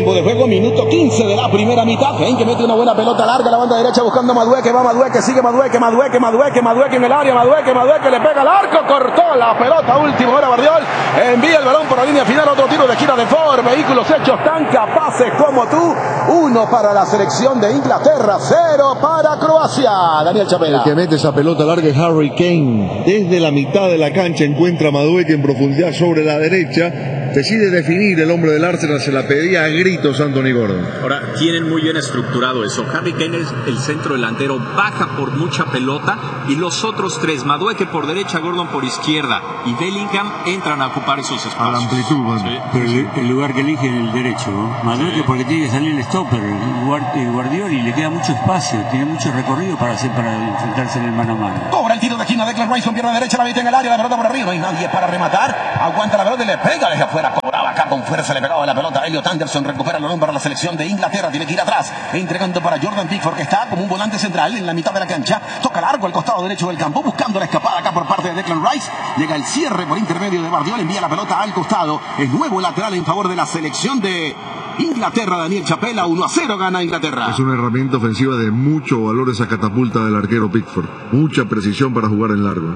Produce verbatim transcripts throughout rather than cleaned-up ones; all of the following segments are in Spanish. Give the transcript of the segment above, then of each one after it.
tiempo de juego, minuto quince de la primera mitad. Ven que mete una buena pelota larga a la banda derecha buscando a Madueque, va Madueque, sigue Madueque, Madueque, Madueque, Madueque en el área, Madueque, Madueque le pega al arco, cortó la pelota, última hora Bardiol, envía el balón por la línea final, otro tiro de gira de Ford, vehículos hechos tan capaces como tú, uno para la selección de Inglaterra, cero para Croacia. Daniel Chapela. El que mete esa pelota larga es Harry Kane, desde la mitad de la cancha encuentra a Madueque en profundidad sobre la derecha, decide definir el hombre del Arsenal, se la pedía a gritos Anthony Gordon. Ahora, tienen muy bien estructurado eso. Harry Kane es el centro delantero, baja por mucha pelota y los otros tres, Madueque por derecha, Gordon por izquierda y Bellingham entran a ocupar esos espacios. A la amplitud, bueno. Sí. Pero el, el lugar que elige es el derecho, ¿no? Madueque sí. Porque tiene que salir el stopper, el Guardiola, y le queda mucho espacio, tiene mucho recorrido para hacer para enfrentarse en el mano a mano. Cobra el tiro de esquina, Declan Rice con pierna derecha, la mete en el área, la pelota por arriba, no hay nadie para rematar, aguanta la pelota y le pega desde afuera, cobraba acá con fuerza, le pegaba la pelota a Elliot Anderson, recupera el balón para la selección de Inglaterra, tiene que ir atrás, entregando para Jordan Pickford, que está como un volante central en la mitad de la cancha, toca largo al costado derecho del campo, buscando la escapada acá por parte de Declan Rice, llega el cierre por intermedio de Guardiola, envía la pelota al costado, es nuevo lateral en favor de la selección de Inglaterra, Daniel Chapela, uno a cero gana Inglaterra. Es una herramienta ofensiva de mucho valor esa catapulta del arquero Pickford, mucha precisión para jugar en largo.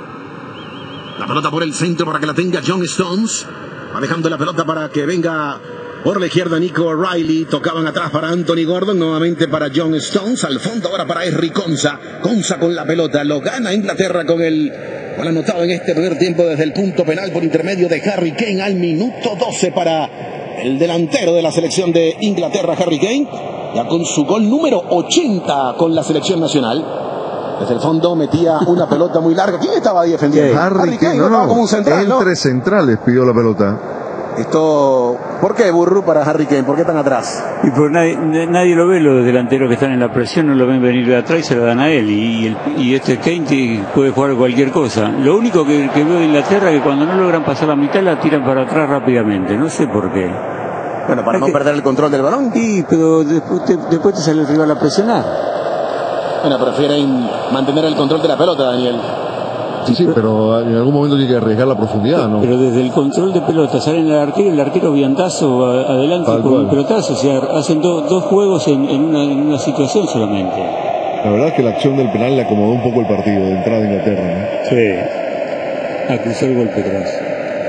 La pelota por el centro para que la tenga John Stones, va dejando la pelota para que venga por la izquierda Nico O'Reilly, tocaban atrás para Anthony Gordon, nuevamente para John Stones, al fondo ahora para Henry Konsa, Konsa con la pelota, lo gana Inglaterra con el gol anotado en este primer tiempo desde el punto penal por intermedio de Harry Kane al minuto doce para el delantero de la selección de Inglaterra, Harry Kane, ya con su gol número ochenta con la selección nacional. Desde el fondo metía una pelota muy larga. ¿Quién estaba ahí defendiendo? Harry, Harry Kane, no, no, como un central, entre ¿no? centrales pidió la pelota. Esto, ¿por qué, Burru, para Harry Kane? ¿Por qué tan atrás? Y por nadie, nadie lo ve, los delanteros que están en la presión no lo ven venir de atrás y se lo dan a él. Y, el, y este Kane puede jugar cualquier cosa. Lo único que, que veo de Inglaterra es que cuando no logran pasar la mitad la tiran para atrás rápidamente. No sé por qué. Bueno, para es no que, perder el control del balón. Sí, pero después te, después te sale el rival a presionar. Bueno, prefieren mantener el control de la pelota, Daniel. Sí, sí, pero en algún momento tiene que arriesgar la profundidad, ¿no? Pero desde el control de pelota salen el arquero, el arquero viantazo adelante Tal con cual. el pelotazo. O sea, hacen do, dos juegos en, en, una, en una situación solamente. La verdad es que la acción del penal le acomodó un poco el partido de entrada de Inglaterra, ¿no? Sí. A cruzar el golpe atrás.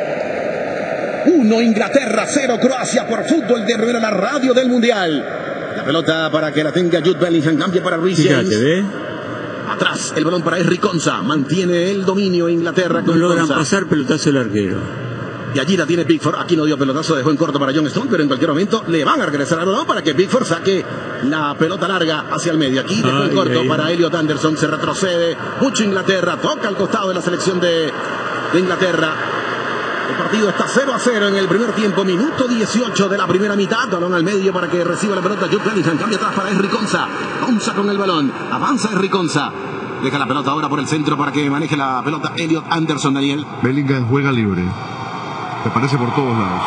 uno Inglaterra, cero Croacia por Fútbol de Rivera, la radio del Mundial. La pelota para que la tenga Jude Bellingham, cambia para Reece James. ¿Ve? Atrás, el balón para Henry Konsa, mantiene el dominio Inglaterra con no logran Konsa. pasar, pelotazo el arquero. Y allí la tiene Pickford, aquí no dio pelotazo, dejó en corto para John Stone, pero en cualquier momento le van a regresar al balón para que Pickford saque la pelota larga hacia el medio. Aquí dejó en corto ay. para Elliot Anderson, se retrocede, mucho Inglaterra, toca al costado de la selección de, de Inglaterra. El partido está cero a cero en el primer tiempo, minuto dieciocho de la primera mitad. Balón al medio para que reciba la pelota Jude Bellingham. Cambia atrás para Henry Konsa. Konsa con el balón. Avanza Henry Konsa. Deja la pelota ahora por el centro para que maneje la pelota Elliot Anderson, Daniel. Bellingham juega libre. Me parece por todos lados.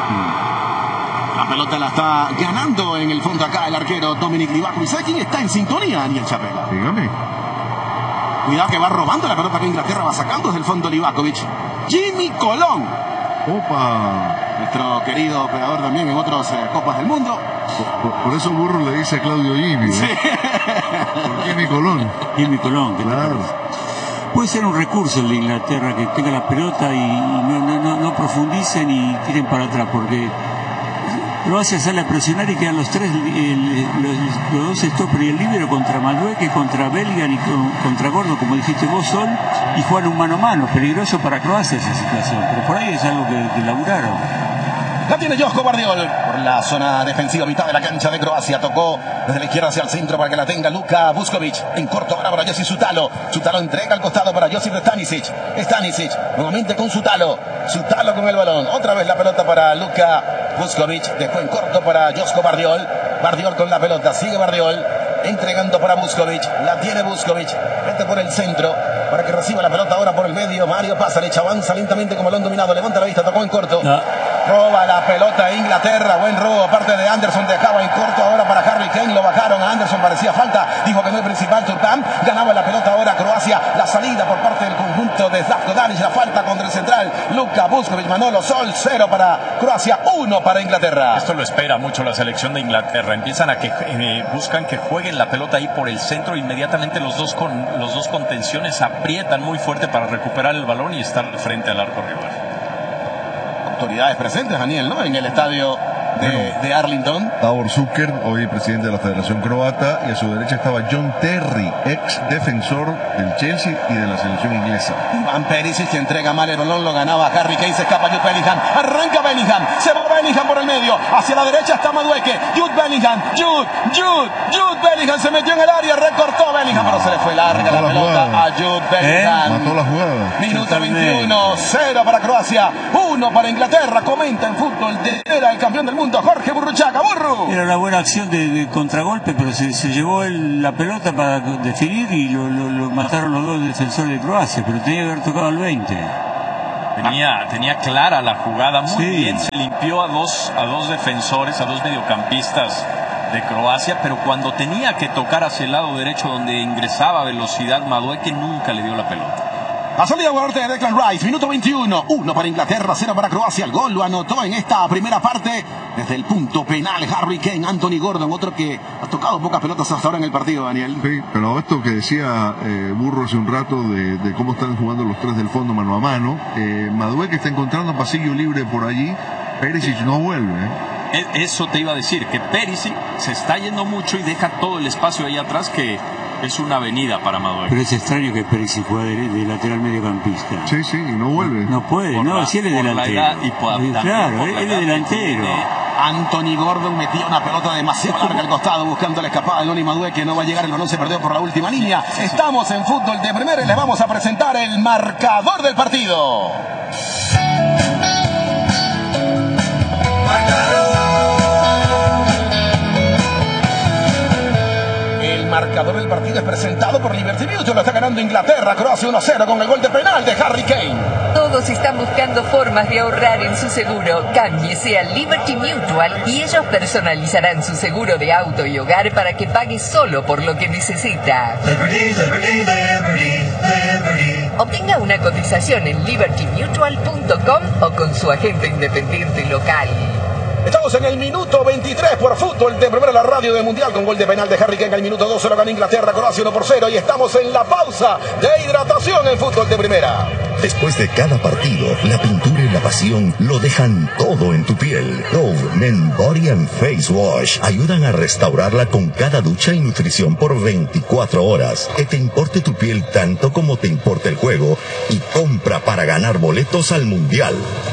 La pelota la está ganando en el fondo acá el arquero Dominic Livakovic. ¿Sabe quién está en sintonía, Daniel Chapela? Dígame. Cuidado que va robando la pelota que Inglaterra va sacando desde el fondo Livakovic. Jimmy Colón. Opa. Nuestro querido operador también en otras eh, copas del mundo. Por, por, por eso Burro le dice a Claudio Jimmy. Sí. Por Jimmy Colón. Jimmy Colón. Claro. Puede ser un recurso el de Inglaterra que tenga la pelota y no, no, no, no profundicen y tiren para atrás, porque Croacia sale a presionar y quedan los tres, el, los, los dos stoppers y el líbero contra Madueque, contra Bellingham y con, contra Gordo, como dijiste vos, Sol, y juegan un mano a mano. Peligroso para Croacia esa situación, pero por ahí es algo que, que laburaron. La tiene Josko Guardiol por la zona defensiva, mitad de la cancha de Croacia. Tocó desde la izquierda hacia el centro para que la tenga Luka Vuskovic. En corto ahora para Josip Sutalo. Sutalo entrega al costado para Josip Stanisic. Stanisic nuevamente con Sutalo. Sutalo con el balón. Otra vez la pelota para Luka Vuskovic. Dejó en corto para Josko Guardiol. Guardiol con la pelota. Sigue Guardiol. Entregando para Vuskovic. La tiene Vuskovic. Mete por el centro para que reciba la pelota ahora por el medio. Mario Pasalic avanza lentamente como lo han dominado. Levanta la vista. Tocó en corto. No. Roba la pelota Inglaterra. Buen robo, parte de Anderson. Dejaba en corto ahora para Harry Kane. Lo bajaron a Anderson. Parecía falta. Dijo que no es principal. Turpam ganaba la pelota ahora Croacia. La salida por parte del conjunto de Zlatko Dalic. La falta contra el central Luka Vuskovic. Manolo Sol. Cero para Croacia. Uno para Inglaterra. Esto lo espera mucho la selección de Inglaterra. Empiezan a que eh, buscan que jueguen la pelota ahí por el centro. Inmediatamente los dos con los dos contenciones aprietan muy fuerte para recuperar el balón y estar frente al arco rival. Autoridades presentes, Daniel, ¿no? En el estadio de, bueno, de Arlington. Davor Šuker, hoy presidente de la Federación Croata, y a su derecha estaba John Terry, ex defensor del Chelsea y de la selección inglesa. Ivan Perisic que entrega mal el balón, lo ganaba Harry Kane, se escapa Jude Bellingham, arranca Bellingham, se va Bellingham por el medio, hacia la derecha está Madueke, Jude Bellingham, Jude, Jude, Jude Bellingham se metió en el área, recortó Bellingham, pero se le fue larga la, la pelota jugada. a Jude Bellingham. ¿Eh? Mató la jugada. Minuto veintiuno, cero para Croacia, uno para Inglaterra. Comenta en fútbol de era el campeón del mundo, Jorge Burruchaga. Burru. Era una buena acción de, de contragolpe, pero se, se llevó el, la pelota para definir y lo, lo, lo mataron los dos defensores de Croacia, pero tenía que haber tocado el veinte. Tenía, tenía clara la jugada, muy sí. bien, se limpió a dos, a dos defensores, a dos mediocampistas de Croacia, pero cuando tenía que tocar hacia el lado derecho donde ingresaba velocidad Madueke, nunca le dio la pelota. La salida por parte de Declan Rice, minuto veintiuno, uno para Inglaterra, cero para Croacia. El gol lo anotó en esta primera parte desde el punto penal Harry Kane. Anthony Gordon, otro que ha tocado pocas pelotas hasta ahora en el partido, Daniel. Sí, pero esto que decía eh, Burro hace un rato de, de cómo están jugando los tres del fondo mano a mano, eh, Madueke está encontrando pasillo libre por allí, Perisic no vuelve. ¿eh? Eso te iba a decir, que Perisic se está yendo mucho y deja todo el espacio ahí atrás que es una avenida para Madueke. Pero es extraño que Perisic juegue de, de lateral mediocampista. Sí, sí, y no vuelve. No, no puede, por no, la, si él es delantero. Y por, y claro, él, él es delantero. Anthony Gordon metió una pelota demasiado larga al costado buscando la escapada de Noni Madueke. No va a llegar, el balón se perdió por la última línea. Estamos en fútbol de primera y les vamos a presentar el marcador del partido. Marcador del partido es presentado por Liberty Mutual. Lo está ganando Inglaterra. Croacia uno cero con el gol de penal de Harry Kane. Todos están buscando formas de ahorrar en su seguro. Cámbiese a Liberty Mutual y ellos personalizarán su seguro de auto y hogar para que pague solo por lo que necesita. Liberty, Liberty, Liberty, Liberty. Obtenga una cotización en liberty mutual punto com o con su agente independiente local. Estamos en el minuto veintitrés por fútbol de primera la radio del Mundial con gol de penal de Harry Kane. En el minuto dos se lo gana Inglaterra, Croacia uno por cero y estamos en la pausa de hidratación en fútbol de primera. Después de cada partido, la pintura y la pasión lo dejan todo en tu piel. Dove Men Body and Face Wash ayudan a restaurarla con cada ducha y nutrición por veinticuatro horas. Que te importe tu piel tanto como te importa el juego y compra para ganar boletos al Mundial.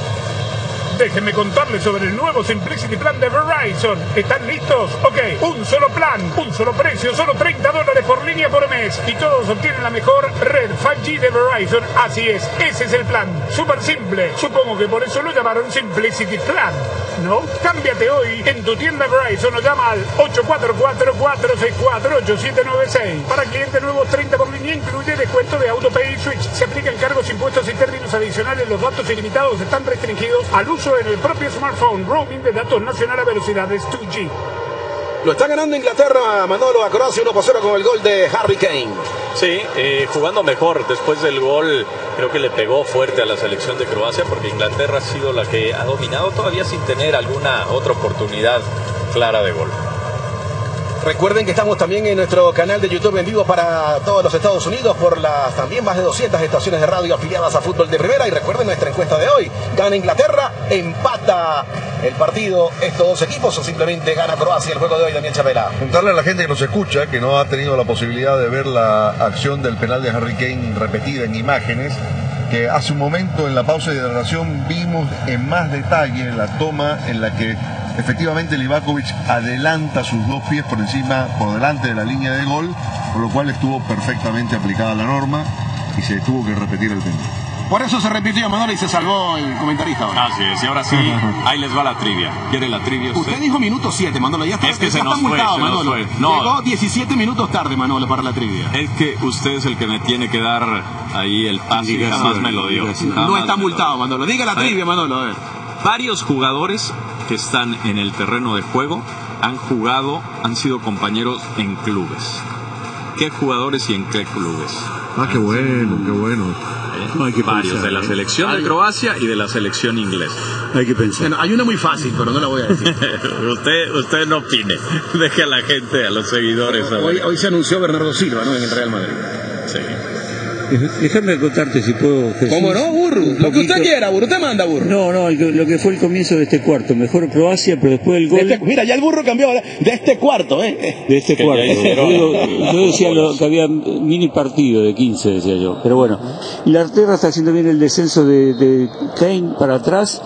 Déjenme contarles sobre el nuevo Simplicity Plan de Verizon. ¿Están listos? Ok, un solo plan, un solo precio, solo treinta dólares por línea por mes. Y todos obtienen la mejor red cinco G de Verizon. Así es, ese es el plan. Súper simple. Supongo que por eso lo llamaron Simplicity Plan, ¿no? Cámbiate hoy en tu tienda Verizon o llama al ocho cuatro cuatro, cuatro seis cuatro, ocho siete nueve seis. Para clientes nuevos, treinta por línea, incluye descuento de AutoPay y Switch. Se aplican cargos, impuestos y términos adicionales. Los datos ilimitados están restringidos al uso en el propio smartphone. Roaming de datos nacional a velocidades dos G. Lo está ganando Inglaterra, Manolo, a Croacia uno por cero con el gol de Harry Kane. Sí, eh, jugando mejor después del gol, creo que le pegó fuerte a la selección de Croacia porque Inglaterra ha sido la que ha dominado todavía sin tener alguna otra oportunidad clara de gol. Recuerden que estamos también en nuestro canal de YouTube en vivo para todos los Estados Unidos por las también más de doscientas estaciones de radio afiliadas a Fútbol de Primera. Y recuerden nuestra encuesta de hoy. Gana Inglaterra, empata el partido estos dos equipos o simplemente gana Croacia el juego de hoy, Daniel Chapela. Contarle a la gente que nos escucha, que no ha tenido la posibilidad de ver la acción del penal de Harry Kane repetida en imágenes, que hace un momento en la pausa de hidratación vimos en más detalle la toma en la que efectivamente Livakovic adelanta sus dos pies por encima, por delante de la línea de gol, por lo cual estuvo perfectamente aplicada la norma y se tuvo que repetir el penal. Por eso se repitió, Manolo, y se salvó el comentarista ahora. Así es, y ahora sí, ahí les va la trivia. ¿Quiere la trivia usted? Usted dijo minuto siete, Manolo, ya está, es que ya se está nos multado, fue, se Manolo. nos fue. No. Llegó diecisiete minutos tarde, Manolo, para la trivia. Es que usted es el que me tiene que dar ahí el pase y jamás me lo dio. No está multado, Manolo. Diga la trivia, Manolo, a ver. varios jugadores que están en el terreno de juego han jugado, han sido compañeros en clubes. ¿Qué jugadores y en qué clubes? Ah, qué bueno, qué bueno. No, hay que varios, pensar, de la ¿eh? selección hay... de Croacia y de la selección inglesa. Hay que pensar. Bueno, hay una muy fácil, pero no la voy a decir. usted, usted no opine. Deje a la gente, a los seguidores. Hoy, hoy se anunció Bernardo Silva, ¿no? En el Real Madrid. Sí. Déjame contarte si puedo, Jesús. ¿Cómo no, burro? Lo que usted quiera, burro. Usted manda, burro. No, no, lo que fue el comienzo de este cuarto. Mejor Croacia, pero después del gol... De este, mira, ya el burro cambió de este cuarto, ¿eh? De este cuarto. Yo, yo decía lo, que había mini partido de quince, decía yo. Pero bueno, Inglaterra está haciendo bien el descenso de, de Kane para atrás.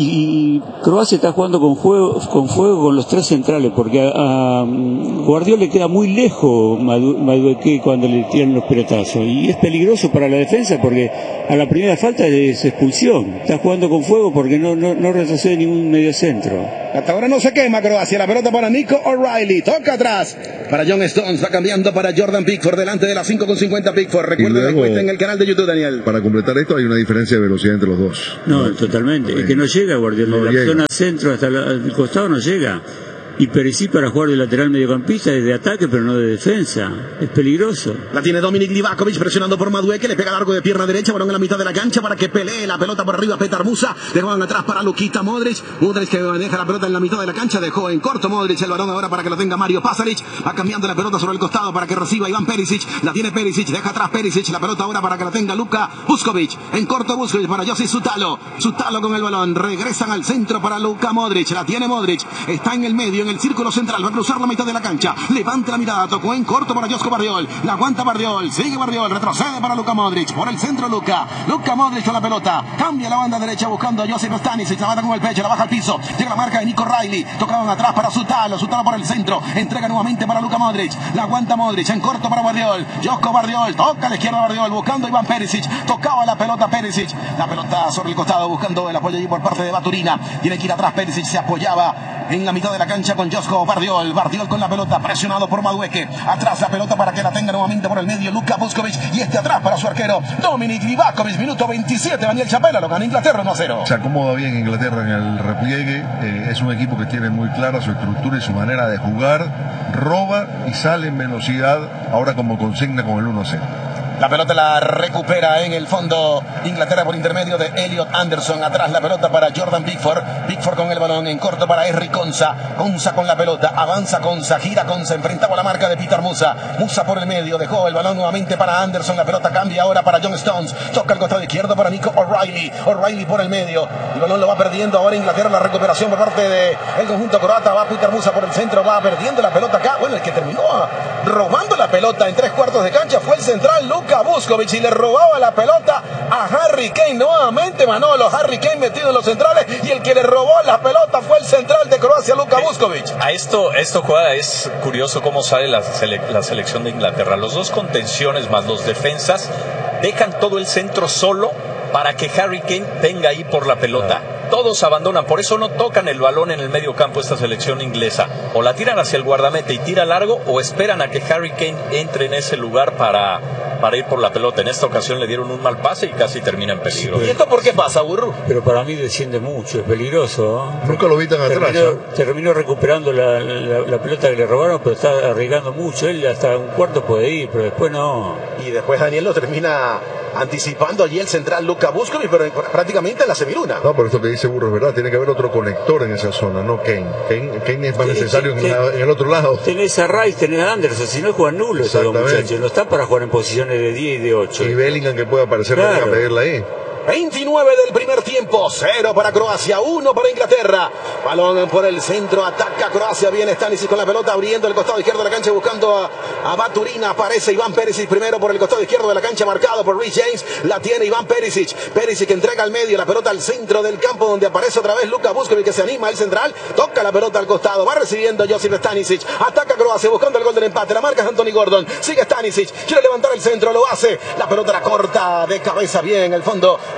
Y Croacia está jugando con fuego, con fuego con los tres centrales, porque a, a Guardiola le queda muy lejos Madueke cuando le tiran los pelotazos, y es peligroso para la defensa porque a la primera falta es expulsión. Está jugando con fuego porque no, no, no retrocede ningún mediocentro. Hasta ahora no se quema Croacia. La pelota para Nico O'Reilly, toca atrás para John Stones, va cambiando para Jordan Pickford, delante de las cinco con cincuenta Pickford. Recuerden que en el canal de YouTube, Daniel. Para completar esto hay una diferencia de velocidad entre los dos. No, no totalmente, es que no llega Guardiola, no la llega. Zona centro hasta la, el costado no llega. Y Perisic para jugar de lateral mediocampista es de ataque pero no de defensa, es peligroso. La tiene Dominik Livakovic presionando por Madueke, le pega largo de pierna derecha, balón en la mitad de la cancha para que pelee la pelota por arriba Petar Musa, dejaban atrás para Lukita Modric, Modric que maneja la pelota en la mitad de la cancha, dejó en corto Modric el balón ahora para que lo tenga Mario Pasalic, va cambiando la pelota sobre el costado para que reciba Iván Perisic, la tiene Perisic, deja atrás Perisic, la pelota ahora para que la tenga Luka Vuskovic, en corto Vuskovic para Josip Sutalo, Sutalo con el balón, regresan al centro para Luka Modric, la tiene Modric, está en el medio, en el círculo central, va a cruzar la mitad de la cancha, levanta la mirada, tocó en corto para Josko Bardiol, la aguanta Bardiol, sigue Bardiol, retrocede para Luka Modric, por el centro Luka, Luka Modric con la pelota, cambia la banda derecha buscando a Josip Stanisic, la mata con el pecho, la baja al piso, llega la marca de Nico O'Reilly, tocaban atrás para Sutalo, Sutalo por el centro, entrega nuevamente para Luka Modric, la aguanta Modric, en corto para Bardiol, Josko Bardiol, toca a la izquierda Bardiol, buscando a Iván Perisic, tocaba la pelota Perisic, la pelota sobre el costado buscando el apoyo allí por parte de Baturina, tiene que ir atrás Perisic, se apoyaba en la mitad de la cancha con Josko Bardiol, Bardiol con la pelota, presionado por Madueke, atrás la pelota para que la tenga nuevamente por el medio Luka Vuskovic, y este atrás para su arquero Dominik Livakovic, minuto veintisiete, Daniel Chapela, lo gana Inglaterra uno a cero. Se acomoda bien Inglaterra en el repliegue, eh, es un equipo que tiene muy clara su estructura y su manera de jugar, roba y sale en velocidad, ahora como consigna con el uno a cero. La pelota la recupera en el fondo Inglaterra por intermedio de Elliot Anderson. Atrás la pelota para Jordan Pickford. Pickford con el balón en corto para Henry Konsa. Konsa con la pelota. Avanza Konsa. Gira Konsa. Enfrentaba la marca de Petar Musa. Musa por el medio. Dejó el balón nuevamente para Anderson. La pelota cambia ahora para John Stones. Toca el costado izquierdo para Nico O'Reilly. O'Reilly por el medio. El balón lo va perdiendo ahora Inglaterra. La recuperación por parte del conjunto croata. Va Petar Musa por el centro. Va perdiendo la pelota acá. Bueno, el que terminó robando la pelota en tres cuartos de cancha fue el central Luka Vuskovic, y le robaba la pelota a Harry Kane nuevamente. Manolo, Harry Kane metido en los centrales, y el que le robó la pelota fue el central de Croacia, Luka Vuskovic. A esto, esto juega, es curioso cómo sale la, sele, la selección de Inglaterra. Los dos contenciones más los defensas dejan todo el centro solo para que Harry Kane venga ahí por la pelota. Todos abandonan, por eso no tocan el balón en el medio campo esta selección inglesa. O la tiran hacia el guardameta y tira largo, o esperan a que Harry Kane entre en ese lugar para, para ir por la pelota. En esta ocasión le dieron un mal pase y casi termina en peligro. ¿Y esto por qué pasa, burro? Pero para mí desciende mucho, es peligroso, ¿eh? Nunca lo vi tan atrás. Terminó, ¿eh? terminó recuperando la, la, la pelota que le robaron, pero está arriesgando mucho. Él hasta un cuarto puede ir, pero después no. Y después Daniel lo termina anticipando allí el central Luka Vuskovic, pero prácticamente en la semiluna. No, por eso que dice Burro, es verdad, tiene que haber otro conector en esa zona, no Kane. Kane, Kane es más sí, necesario sí, en, la, en el otro lado. Tenés a Rice, tenés a Anderson, si no juegan nulo esos dos muchachos, no están para jugar en posiciones de diez y de ocho. Y Bellingham que puede aparecer claro. Para pedirla ahí. veintinueve del primer tiempo, cero para Croacia, uno para Inglaterra. Balón por el centro, ataca Croacia, viene Stanisic con la pelota abriendo el costado izquierdo de la cancha buscando a, a Baturina, aparece Iván Perisic primero por el costado izquierdo de la cancha marcado por Reece James, la tiene Iván Perisic, Perisic que entrega al medio, la pelota al centro del campo donde aparece otra vez Luka Vuskovic que se anima el central, toca la pelota al costado, va recibiendo Josip Stanisic, ataca Croacia buscando el gol del empate, la marca es Anthony Gordon, sigue Stanisic, quiere levantar el centro, lo hace, la pelota la corta de cabeza bien en el fondo, allí Inglaterra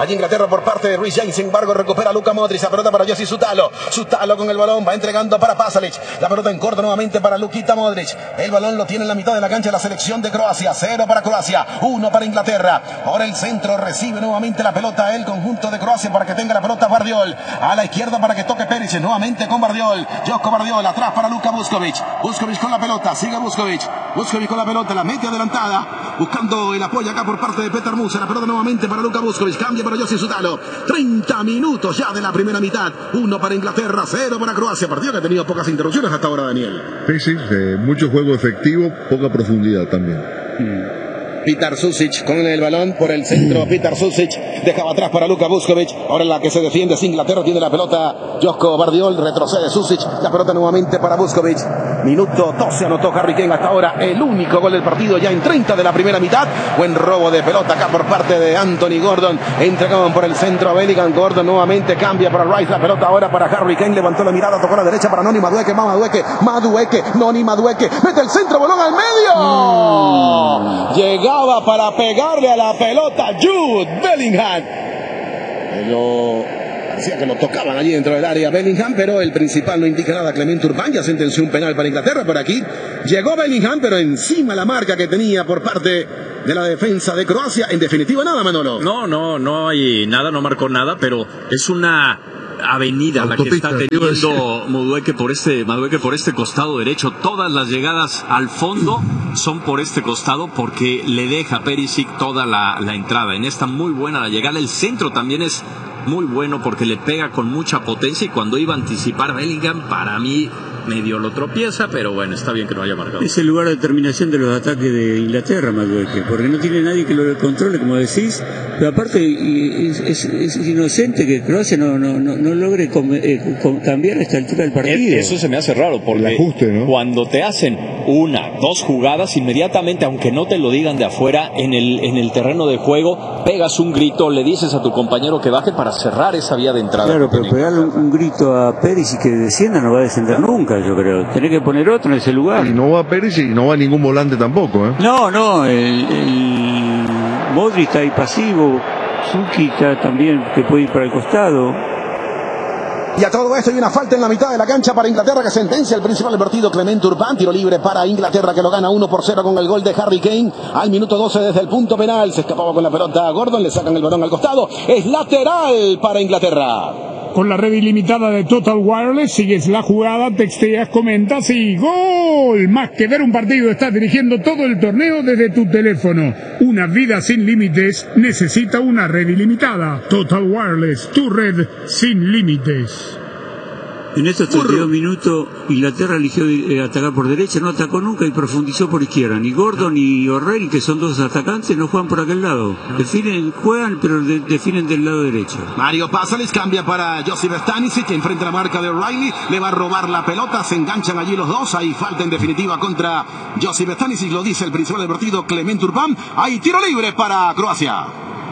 Inglaterra por parte de Reece James. Sin embargo, recupera Luka Modric. La pelota para Josip Sutalo. Sutalo con el balón. Va entregando para Pasalic. La pelota en corto nuevamente para Lukita Modric. El balón lo tiene en la mitad de la cancha la selección de Croacia. Cero para Croacia. Uno para Inglaterra. Ahora el centro recibe nuevamente la pelota el conjunto de Croacia para que tenga la pelota Bardiol. A la izquierda para que toque Perisic. Nuevamente con Bardiol. Josko Bardiol. Atrás para Luka Vuskovic. Vuskovic con la pelota. Sigue Vuskovic. Vuskovic con la pelota. La mete adelantada. Buscando el apoyo acá por parte de Petar Musa. La pelota nuevamente para Luka Vuskovic. Cambia para Josip Sutalo. treinta minutos ya de la primera mitad. Uno para Inglaterra, cero para Croacia. Partido que ha tenido pocas interrupciones hasta ahora, Daniel. Sí, sí, eh, mucho juego efectivo, poca profundidad también. Mm. Petar Susic con el balón por el centro. Petar Susic dejaba atrás para Luka Vuskovic. Ahora la que se defiende es Inglaterra. Tiene la pelota Josko Bardiol. Retrocede Susic. La pelota nuevamente para Vuskovic. Minuto doce anotó Harry Kane hasta ahora. El único gol del partido ya en treinta de la primera mitad. Buen robo de pelota acá por parte de Anthony Gordon. Entregaban por el centro a Bellingham. Gordon nuevamente cambia para Rice. La pelota ahora para Harry Kane. Levantó la mirada. Tocó a la derecha para Noni Madueke. Va Madueke. Madueke. Noni Madueke. Mete el centro. Balón al medio. Mm. Llega para pegarle a la pelota Jude Bellingham. Pero parecía que lo tocaban allí dentro del área Bellingham, pero el principal no indica nada. Clement Urban ya sentenció un penal para Inglaterra. Por aquí llegó Bellingham, pero encima la marca que tenía por parte de la defensa de Croacia. En definitiva nada, Manolo. No, no, no hay nada, no marcó nada, pero es una avenida la que está teniendo Madueke por este Madueke por este costado derecho. Todas las llegadas al fondo son por este costado porque le deja a Perisic toda la, la entrada. En esta muy buena la llegada. El centro también es muy bueno porque le pega con mucha potencia y cuando iba a anticipar Bellingham, para mí medio lo tropieza, pero bueno, está bien que no haya marcado. Es el lugar de determinación de los ataques de Inglaterra, Madueke, porque no tiene nadie que lo controle, como decís, pero aparte es, es, es inocente que Croacia no, no, no, no logre com, eh, com, cambiar a esta altura del partido. Eso se me hace raro, porque el ajuste, ¿no? Cuando te hacen una, dos jugadas, inmediatamente, aunque no te lo digan de afuera, en el, en el terreno de juego, pegas un grito, le dices a tu compañero que baje para cerrar esa vía de entrada. Claro, pero pegarle un, un grito a Pérez y que descienda no va a descender nunca, yo creo. Tenés que poner otro en ese lugar. Y no va Pérez y no va ningún volante tampoco, ¿eh? No, no, el, el Modric está ahí pasivo, Suki está también, que puede ir para el costado. Y a todo esto hay una falta en la mitad de la cancha para Inglaterra que sentencia el principal del partido. Clement Urban, tiro libre para Inglaterra que lo gana uno por cero con el gol de Harry Kane al minuto doce desde el punto penal. Se escapaba con la pelota a Gordon, le sacan el balón al costado. Es lateral para Inglaterra. Con la red ilimitada de Total Wireless, sigues la jugada, texteas, comentas y ¡gol! Más que ver un partido, estás dirigiendo todo el torneo desde tu teléfono. Una vida sin límites necesita una red ilimitada. Total Wireless, tu red sin límites. En estos treinta y dos minutos, Inglaterra eligió atacar por derecha, no atacó nunca y profundizó por izquierda. Ni Gordon ni O'Reilly, que son dos atacantes, no juegan por aquel lado. Definen, juegan, pero de, definen del lado derecho. Mario Pasalic cambia para Josip Stanisic, que enfrenta la marca de O'Reilly, le va a robar la pelota, se enganchan allí los dos, hay falta en definitiva contra Josip Stanisic, lo dice el principal del partido, Clement Urban. Hay tiro libre para Croacia.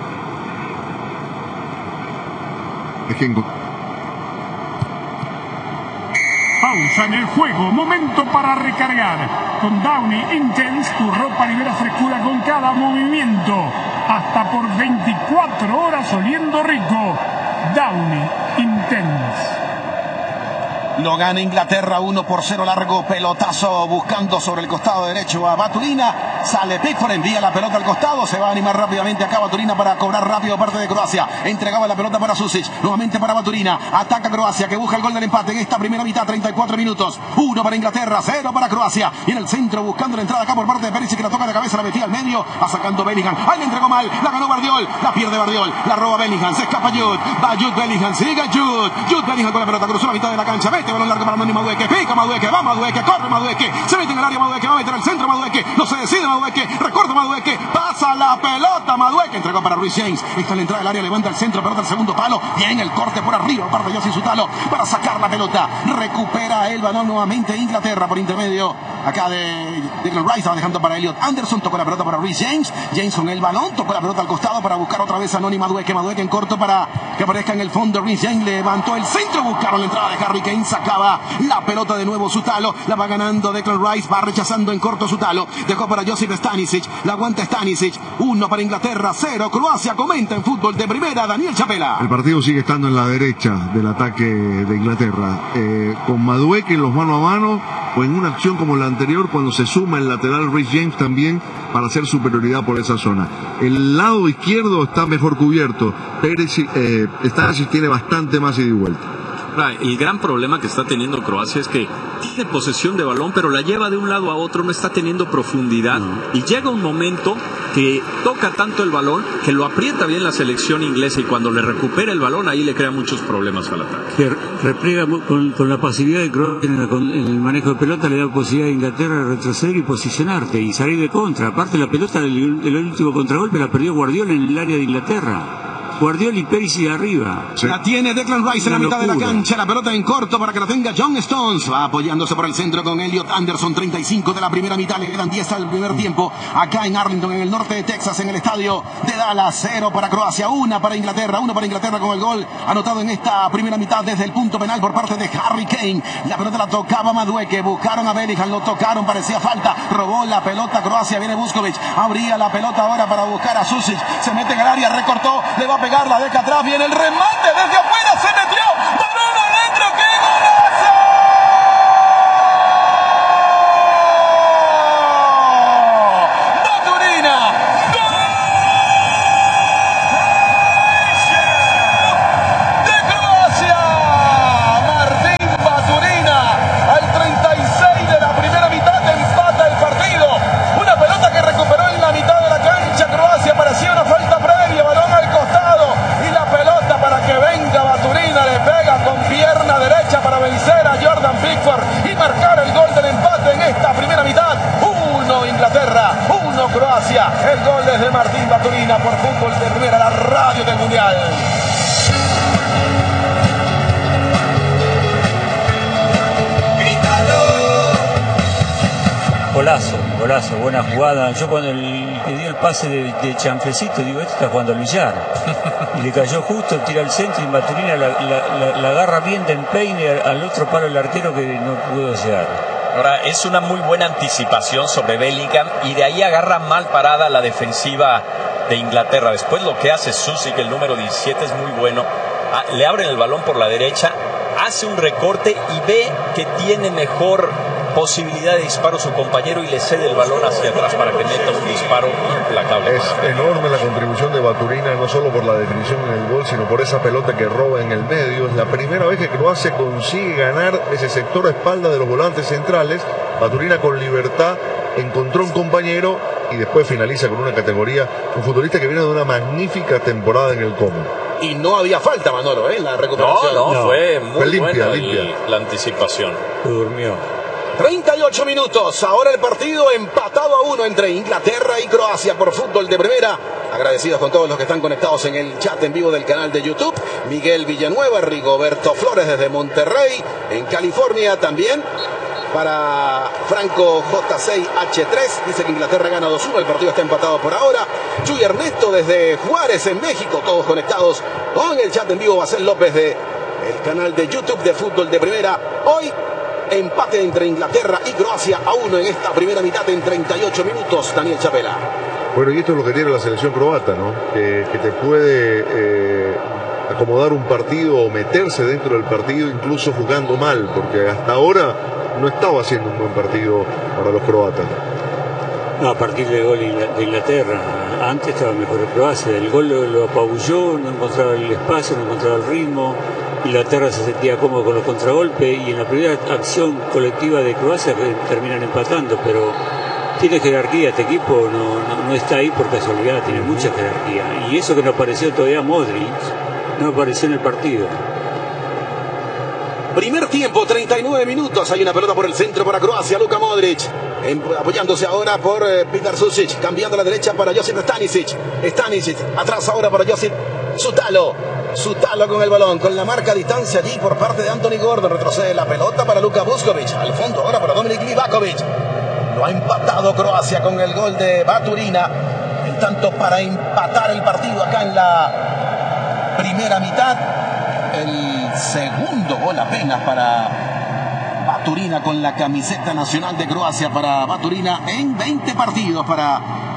Pausa en el juego, momento para recargar. Con Downy Intense, tu ropa libera frescura con cada movimiento. Hasta por veinticuatro horas oliendo rico. Downy Intense. Lo gana Inglaterra uno por cero, largo pelotazo buscando sobre el costado derecho a Baturina. Sale Pickford, envía la pelota al costado, se va a animar rápidamente acá Baturina para cobrar rápido parte de Croacia. Entregaba la pelota para Susic, nuevamente para Baturina. Ataca Croacia que busca el gol del empate en esta primera mitad, treinta y cuatro minutos. uno para Inglaterra, cero para Croacia. Y en el centro buscando la entrada acá por parte de Perisic que la toca de cabeza, la metía al medio, va sacando Bellingham. Ahí le entregó mal, la ganó Bardiol, la pierde Bardiol, la roba Bellingham, se escapa Jude, va Jude Bellingham, sigue Jude. Jude Bellingham con la pelota, cruzó la mitad de la cancha, mete balón largo para Noni Madueke, pica Madueke, va Madueke, corre Madueke, se mete en el área Madueke, va a meter al centro Madueke, no se decide Madueke, recorta Madueke, pasa la pelota Madueke, entregó para Reece James, esta es la entrada del área, levanta el centro, pelota al segundo palo, bien el corte por arriba, parte de Josip Sutalo para sacar la pelota, recupera el balón nuevamente Inglaterra por intermedio acá de Declan Rice, estaba dejando para Elliot Anderson, tocó la pelota para Reece James, James con el balón, tocó la pelota al costado para buscar otra vez a Noni Madueke, Madueke en corto para que aparezca en el fondo. Reece James levantó el centro, buscaron la entrada de Harry Kane, sacaba la pelota de nuevo Sutalo, la va ganando Declan Rice, va rechazando en corto Sutalo, dejó para Josip Stanisic, la aguanta Stanisic, uno para Inglaterra, cero Croacia. Comenta en Fútbol de Primera Daniel Chapela. El partido sigue estando en la derecha del ataque de Inglaterra, eh, con Madueke en los mano a mano, o en una acción como la anterior cuando se suma el lateral Reece James también para hacer superioridad por esa zona. El lado izquierdo está mejor cubierto, Pérez eh, Stanisic tiene bastante más ida y vuelta. El gran problema que está teniendo Croacia es que tiene posesión de balón, pero la lleva de un lado a otro, no está teniendo profundidad. No. Y llega un momento que toca tanto el balón que lo aprieta bien la selección inglesa, y cuando le recupera el balón, ahí le crea muchos problemas al ataque. Que repliega con, con la pasividad de Croacia en, en el manejo de pelota, le da posibilidad a Inglaterra de retroceder y posicionarte y salir de contra. Aparte, la pelota del, del último contragolpe la perdió Guardiola en el área de Inglaterra. Guardiola y Perisic de arriba. Sí. La tiene Declan Rice en la mitad locura. de la cancha. La pelota en corto para que la tenga John Stones. Va apoyándose por el centro con Elliot Anderson. treinta y cinco de la primera mitad. Le quedan diez al primer tiempo. Acá en Arlington, en el norte de Texas, en el estadio de Dallas. Cero para Croacia, una para Inglaterra. Uno para Inglaterra con el gol anotado en esta primera mitad desde el punto penal por parte de Harry Kane. La pelota la tocaba Madueke. Buscaron a Bellingham. Lo tocaron. Parecía falta. Robó la pelota Croacia. Viene Vuskovic. Abría la pelota ahora para buscar a Susic. Se mete en el área. Recortó. Le va a pegar. La deja atrás, viene el remate desde afuera, se metió, balón adentro, ¡qué golazo! ¡Baturina! ¡Gol! ¡De Croacia! Martín Baturina, al treinta y seis de la primera mitad, empata el partido. Una pelota que recuperó en la mitad de la cancha Croacia, parecía una falta previa, balón al costado. Para que venga Baturina, le pega con pierna derecha para vencer a Jordan Pickford y marcar el gol del empate en esta primera mitad. Uno Inglaterra, uno Croacia. El gol es de Martín Baturina por Fútbol de Primera, la radio del Mundial. Golazo, golazo, buena jugada. Yo cuando el, que dio el pase de, de Chanflecito, digo, este está jugando al billar. Y le cayó justo, tira al centro y Baturina la, la, la, la agarra bien de empeine al, al otro palo el arquero que no pudo llegar. Ahora, es una muy buena anticipación sobre Bellingham y de ahí agarra mal parada la defensiva de Inglaterra. Después lo que hace Susic, el número diecisiete, es muy bueno. Ah, le abren el balón por la derecha, hace un recorte y ve que tiene mejor posibilidad de disparo su compañero y le cede el balón hacia atrás para que meta un disparo implacable. Es enorme la contribución de Baturina, no solo por la definición en el gol, sino por esa pelota que roba en el medio. Es la primera vez que Croacia consigue ganar ese sector a espalda de los volantes centrales. Baturina con libertad encontró un compañero y después finaliza con una categoría, un futbolista que viene de una magnífica temporada en el Como. Y no había falta, Manolo, ¿eh? La recuperación. No, no, no. Fue muy fue limpia, buena limpia. El, la anticipación. Durmió. treinta y ocho minutos, ahora el partido empatado a uno entre Inglaterra y Croacia por Fútbol de Primera. Agradecidos con todos los que están conectados en el chat en vivo del canal de YouTube. Miguel Villanueva, Rigoberto Flores desde Monterrey, en California también. Para Franco J seis H tres, dice que Inglaterra gana dos uno, el partido está empatado por ahora. Chuy Ernesto desde Juárez en México, todos conectados con el chat en vivo. Basel López de el canal de YouTube de Fútbol de Primera. Hoy empate entre Inglaterra y Croacia a uno en esta primera mitad en treinta y ocho minutos. Daniel Chapela. Bueno, y esto es lo que tiene la selección croata, ¿no? Que, que te puede eh, acomodar un partido o meterse dentro del partido incluso jugando mal, porque hasta ahora no estaba haciendo un buen partido para los croatas. No, a partir del gol de Inglaterra. Antes estaba mejor el Croacia. El gol lo, lo apabulló, no encontraba el espacio, no encontraba el ritmo. Inglaterra se sentía cómodo con los contragolpes y en la primera acción colectiva de Croacia que terminan empatando, pero tiene jerarquía este equipo, no, no, no está ahí por casualidad, tiene mucha jerarquía. Y eso que no apareció todavía Modric, no apareció en el partido. Primer tiempo, treinta y nueve minutos. Hay una pelota por el centro para Croacia. Luka Modric apoyándose ahora por eh, Petar Susic. Cambiando a la derecha para Josip Stanisic. Stanisic atrás ahora para Josip Sutalo. Sutalo con el balón, con la marca a distancia allí por parte de Anthony Gordon. Retrocede la pelota para Luka Vuskovic. Al fondo ahora para Dominik Livakovic. Lo ha empatado Croacia con el gol de Baturina. El tanto para empatar el partido acá en la primera mitad. El segundo gol apenas para Baturina con la camiseta nacional de Croacia. Para Baturina en veinte partidos para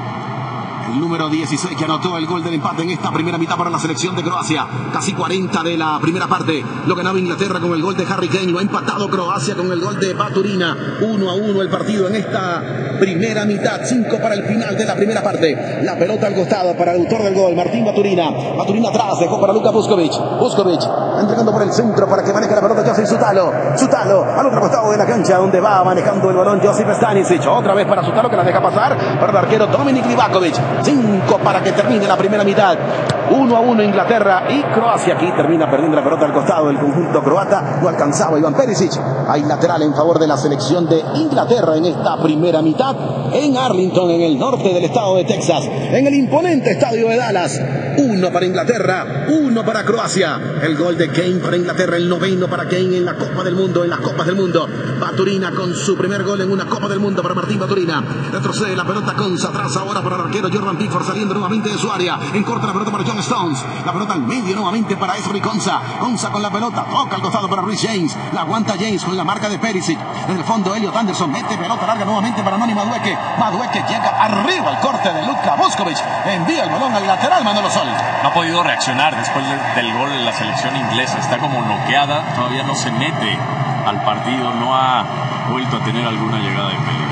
el número dieciséis que anotó el gol del empate en esta primera mitad para la selección de Croacia. Casi cuarenta de la primera parte. Lo ganaba Inglaterra con el gol de Harry Kane. Lo ha empatado Croacia con el gol de Baturina. uno a uno el partido en esta primera mitad. cinco para el final de la primera parte. La pelota al costado para el autor del gol, Martín Baturina. Baturina atrás, dejó para Luka Vuskovic. Vuskovic entregando por el centro para que maneje la pelota Josip Sutalo. Sutalo al otro costado de la cancha donde va manejando el balón Josip Stanisic. Otra vez para Sutalo que la deja pasar para el arquero Dominik Livakovic. cinco para que termine la primera mitad. uno a uno Inglaterra y Croacia. Aquí termina perdiendo la pelota al costado del conjunto croata. No alcanzaba Iván Perisic. Hay lateral en favor de la selección de Inglaterra en esta primera mitad en Arlington, en el norte del estado de Texas, en el imponente estadio de Dallas. Uno para Inglaterra, uno para Croacia. El gol de Kane para Inglaterra, el noveno para Kane en la Copa del Mundo, en las Copas del Mundo. Baturina con su primer gol en una Copa del Mundo para Martín Baturina. Retrocede la pelota con atrás ahora para el arquero Jordan Pickford saliendo nuevamente de su área. En corta la pelota para John Stones. La pelota al medio nuevamente para Ezri Konsa. Konsa con la pelota, toca al costado para Rhys James. La aguanta James con la marca de Perisic. Desde el fondo Elliot Anderson mete pelota larga nuevamente para Noni Madueke. Madueke llega arriba al corte de Luka Vuskovic. Envía el balón al lateral Manolo Sol. No ha podido reaccionar después del gol de la selección inglesa. Está como noqueada. Todavía no se mete al partido. No ha vuelto a tener alguna llegada en medio.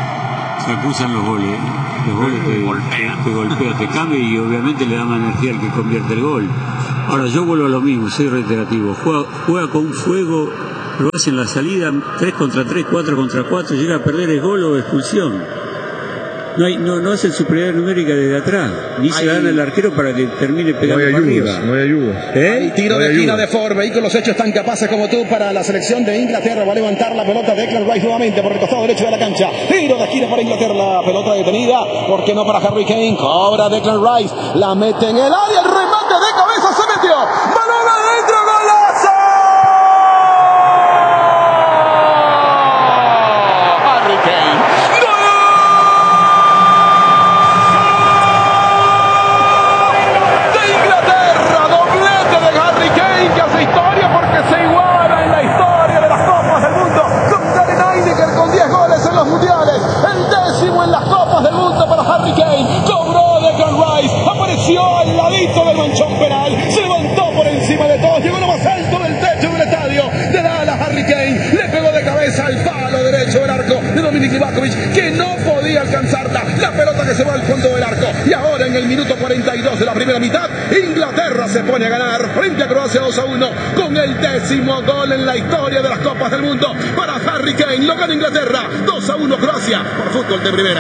Se acusan los goles. Los goles te golpean, te, golpea, te cambia y obviamente le da más energía al que convierte el gol. Ahora yo vuelvo a lo mismo, soy reiterativo. Juega, juega con fuego, lo hace en la salida, tres contra tres, cuatro contra cuatro, llega a perder el gol o expulsión. No, hay, no, no hace superioridad numérica desde atrás, ni se gana el arquero para que termine pegando no para arriba. No hay ayuda. ¿Eh? El tiro no de esquina ayuda. de Ford. Vehículos hechos tan capaces como tú para la selección de Inglaterra. Va a levantar la pelota de Declan Rice nuevamente por el costado derecho de la cancha. Tiro de esquina para Inglaterra. La pelota detenida. ¿Por qué no para Harry Kane? Cobra Declan Rice. La mete en el área. El remate de cabeza se metió. Balón adentro. ¡Golazo! Harry Kane. Que hace historia porque se iguala en la historia de las Copas del Mundo con Gary Lineker con diez goles en los mundiales, el décimo en las Copas del Mundo para Harry Kane. Cobró Declan Rice, apareció al ladito del manchón penal, se levantó por encima de todos, llegó lo más alto del techo del estadio de Dallas. Harry Kane le pegó de cabeza al palo derecho del arco de Dominik Livakovic, que no podía alcanzarla, la pelota que se va al fondo del arco. Y ahora en el minuto cuarenta y dos de la primera mitad, Inglaterra se pone a ganar frente a Croacia dos a uno con el décimo gol en la historia de las Copas del Mundo para Harry Kane. Lo gana Inglaterra, dos a uno Croacia por Fútbol de Primera.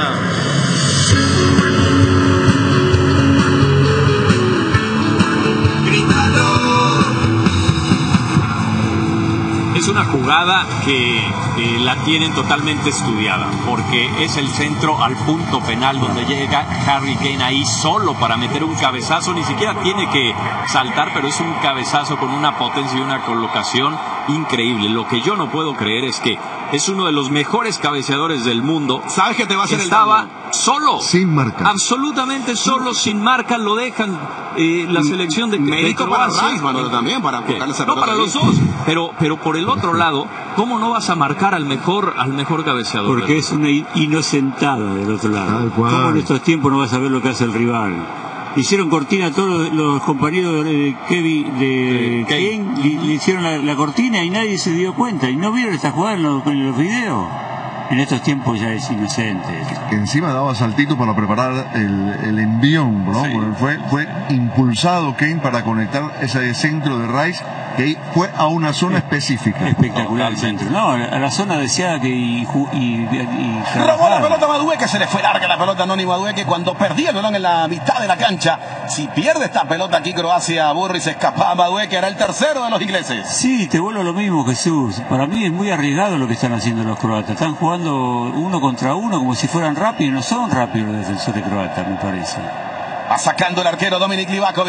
Es una jugada que eh, la tienen totalmente estudiada, porque es el centro al punto penal donde llega Harry Kane ahí solo para meter un cabezazo. Ni siquiera tiene que saltar, pero es un cabezazo con una potencia y una colocación increíble. Lo que yo no puedo creer es que es uno de los mejores cabeceadores del mundo. ¿Sabes que te va a hacer Estaba el daño? Solo, sin marca, absolutamente solo, sin marca. Lo dejan eh, la selección de mérito para Rice, Manolo, también para no para los dos, pero pero por el otro lado, ¿cómo no vas a marcar al mejor al mejor cabeceador? Porque es una inocentada del otro lado. ¿Cómo en estos tiempos no vas a ver lo que hace el rival? Hicieron cortina a todos los, los compañeros de Kevin de eh, Kane, le, le hicieron la, la cortina y nadie se dio cuenta. ¿Y no vieron esta jugada en los, en los videos? En estos tiempos ya es inocente. Que encima daba saltito para preparar el, el envión, ¿no? Sí. Fue, fue impulsado Kane para conectar ese centro de Rice, que fue a una zona específica. Espectacular el centro. No, a la zona deseada que y, y, y robó la pelota Madueke, se le fue larga la pelota a Noni Madueke cuando perdía el balón en la mitad de la cancha. Si pierde esta pelota aquí Croacia, Burri se escapaba Madueke, era el tercero de los ingleses. Sí, te vuelvo a lo mismo, Jesús. Para mí es muy arriesgado lo que están haciendo los croatas. Están jugando uno contra uno como si fueran rápidos. No son rápidos los defensores croatas, me parece. Va sacando el arquero Dominik Livakovic.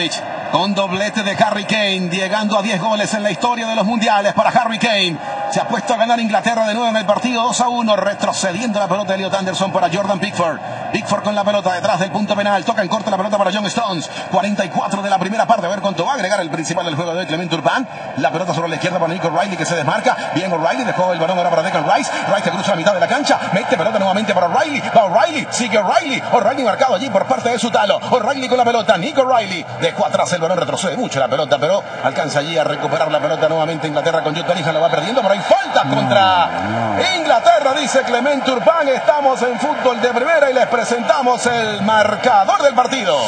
con doblete de Harry Kane, llegando a diez goles en la historia de los mundiales para Harry Kane. Se ha puesto a ganar Inglaterra de nuevo en el partido dos a uno, retrocediendo la pelota de Elliot Anderson para Jordan Pickford. Pickford con la pelota detrás del punto penal, toca en corto la pelota para John Stones. cuarenta y cuatro de la primera parte, a ver cuánto va a agregar el principal del juego de hoy, Clement Turpin. La pelota sobre la izquierda para Nico O'Reilly, que se desmarca. Bien O'Reilly, dejó el balón ahora para Declan Rice. Rice que cruza la mitad de la cancha, mete pelota nuevamente para O'Reilly. Va O'Reilly, sigue O'Reilly. O'Reilly marcado allí por parte de Sutalo. O'Reilly con la pelota, Nico O'Reilly. Dejó atrás el balón, retrocede mucho la pelota, pero alcanza allí a recuperar la pelota nuevamente Inglaterra con Jude Bellingham. La va perdiendo, pero hay falta contra no, no. Inglaterra, dice Clement Turpin. Estamos en fútbol de primera y les presentamos el marcador del partido.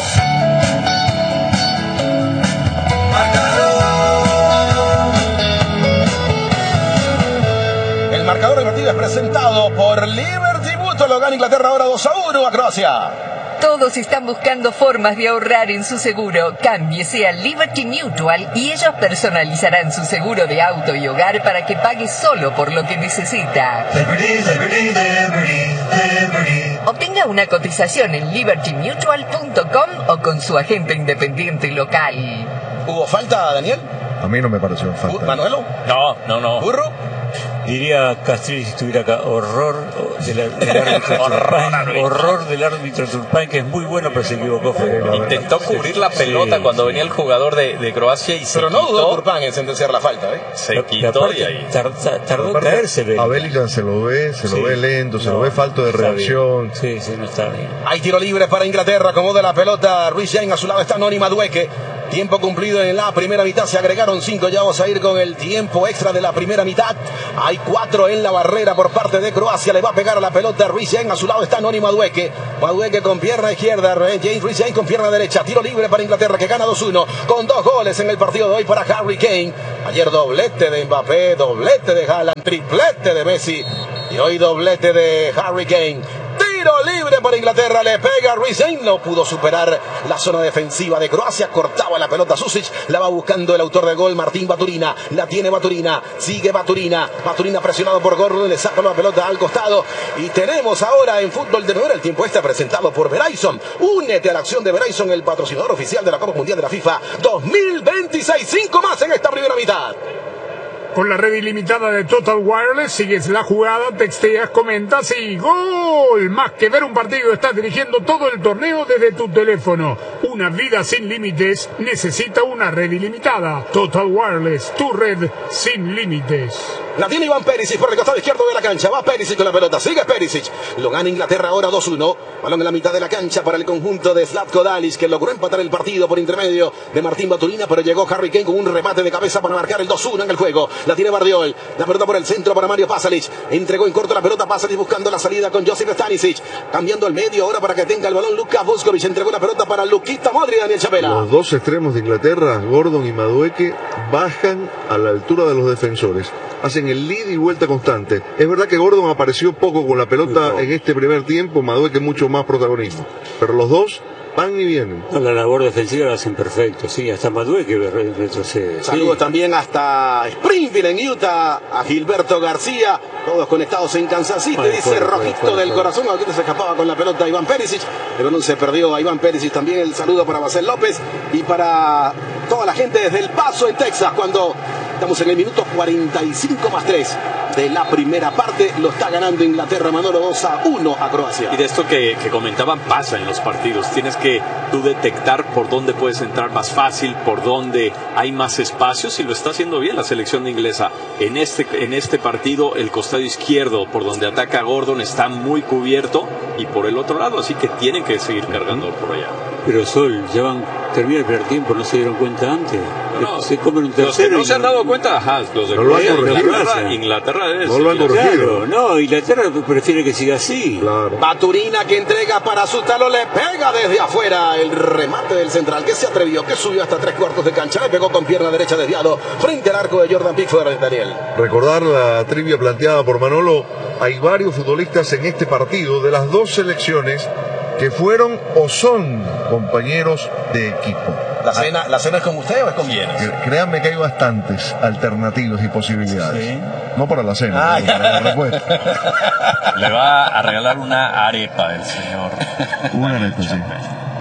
El marcador del partido es presentado por Liberty Mutual. Lo gana Inglaterra ahora dos a uno a Croacia. Todos están buscando formas de ahorrar en su seguro. Cámbiese a Liberty Mutual y ellos personalizarán su seguro de auto y hogar para que pague solo por lo que necesita. Liberty, Liberty, Liberty, Liberty. Obtenga una cotización en liberty mutual punto com o con su agente independiente local. ¿Hubo falta, Daniel? A mí no me pareció falta. ¿Manuelo? No, no, no. ¿Burro? Diría Castrilli si estuviera acá, horror del, del árbitro Turpin, horror del árbitro Turpin, que es muy bueno, pero se equivocó. Intentó cubrir la pelota sí, cuando venía el jugador de, de Croacia y se pero quitó. no dudó Turpin en sentenciar la falta, ¿eh? Se la, quitó la y ahí. Tardó, tardó en caerse. A Bellingham se lo ve, se sí, lo ve lento, se no, lo ve falto de reacción. Sí, sí, no está bien. Hay tiro libre para Inglaterra, acomoda la pelota Reece James, a su lado está Noni Madueke. Tiempo cumplido en la primera mitad, se agregaron cinco, ya vamos a ir con el tiempo extra de la primera mitad. Hay cuatro en la barrera por parte de Croacia, le va a pegar a la pelota Reece James, a su lado está Noni Madueke. Madueke con pierna izquierda, James Reece James con pierna derecha, tiro libre para Inglaterra que gana dos uno, con dos goles en el partido de hoy para Harry Kane. Ayer doblete de Mbappé, doblete de Haaland, triplete de Messi y hoy doblete de Harry Kane. Tiro libre para Inglaterra, le pega Reece James, no pudo superar la zona defensiva de Croacia, cortaba la pelota Susic, la va buscando el autor del gol, Martín Baturina, la tiene Baturina, sigue Baturina, Baturina presionado por Gordon, le saca la pelota al costado y tenemos ahora en fútbol de primera el tiempo extra presentado por Verizon. Únete a la acción de Verizon, el patrocinador oficial de la Copa Mundial de la FIFA dos mil veintiséis, cinco más en esta primera mitad. Con la red ilimitada de Total Wireless, sigues la jugada, texteas, comentas y ¡gol! Más que ver un partido, estás dirigiendo todo el torneo desde tu teléfono. Una vida sin límites necesita una red ilimitada. Total Wireless, tu red sin límites. La tiene Iván Perisic por el costado izquierdo de la cancha. Va Perisic con la pelota. Sigue Perisic. Lo gana Inglaterra ahora dos uno. Balón en la mitad de la cancha para el conjunto de Zlatko Dalic, que logró empatar el partido por intermedio de Martín Baturina, pero llegó Harry Kane con un remate de cabeza para marcar el dos uno en el juego. La tiene Bardiol. La pelota por el centro para Mario Pasalic. Entregó en corto la pelota Pasalic buscando la salida con Josip Stanisic. Cambiando el medio ahora para que tenga el balón Luka Vuskovic. Entregó la pelota para Luquita Modric, Daniel Chapela. Los dos extremos de Inglaterra, Gordon y Madueke, bajan a la altura de los defensores. Hacen el ida y vuelta constante. Es verdad que Gordon apareció poco con la pelota en este primer tiempo, Madueke mucho más protagonismo. Pero los dos van y vienen. No, la labor defensiva la hacen perfecto, sí, hasta Madueke retrocede. Saludos sí. también hasta Springfield en Utah, a Gilberto García, todos conectados en Kansas City, Ay, dice fuera, Rojito fuera, fuera, del fuera. Corazón, ahorita se escapaba con la pelota a Iván Perisic, el balón se perdió a Iván Perisic, también el saludo para Basel López y para toda la gente desde El Paso en Texas, cuando estamos en el minuto cuarenta y cinco más tres de la primera parte, lo está ganando Inglaterra, Manolo, dos a uno a Croacia. Y de esto que, que comentaban pasa en los partidos, tienes que tú detectar por dónde puedes entrar más fácil, por dónde hay más espacios y lo está haciendo bien la selección inglesa. En este, en este partido el costado izquierdo por donde ataca Gordon está muy cubierto y por el otro lado, así que tienen que seguir cargando por allá. Pero Sol, ya van, termina el primer tiempo, ¿no se dieron cuenta antes? No, se comen un los que tercero no se han dado cuenta, ajá, los de No lo han Croacia, corregido. Inglaterra, Inglaterra debe No lo han seguir corregido. Claro, no, Inglaterra prefiere que siga así. Claro. Baturina que entrega para Sutalo, le pega desde afuera el remate del central, que se atrevió, que subió hasta tres cuartos de cancha, le pegó con pierna derecha desviado frente al arco de Jordan Pickford, Daniel. Recordar la trivia planteada por Manolo, hay varios futbolistas en este partido de las dos selecciones que fueron o son compañeros de equipo. ¿La cena, ¿La cena es con usted o es con quién? Créanme que hay bastantes alternativas y posibilidades. Sí. No para la cena, Ah, pero para la respuesta. Le va a regalar una arepa el señor. Una arepa, sí.